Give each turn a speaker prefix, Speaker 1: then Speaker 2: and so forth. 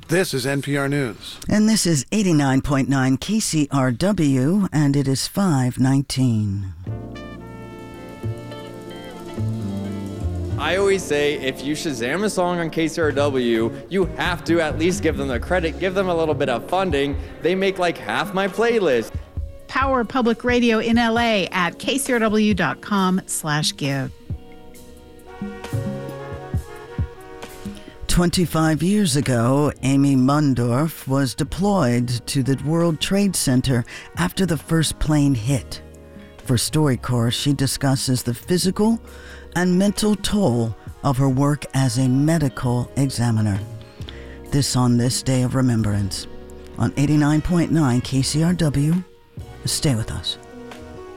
Speaker 1: This is NPR News.
Speaker 2: And this is 89.9 KCRW, and it is 5:19.
Speaker 3: I always say if you Shazam a song on KCRW, you have to at least give them the credit, give them a little bit of funding. They make like half my playlist.
Speaker 4: Power Public Radio in LA at kcrw.com/give.
Speaker 2: 25 years ago, Amy Mundorf was deployed to the World Trade Center after the first plane hit. For StoryCorps, she discusses the physical and mental toll of her work as a medical examiner. This on this day of remembrance on 89.9 KCRW. Stay with us.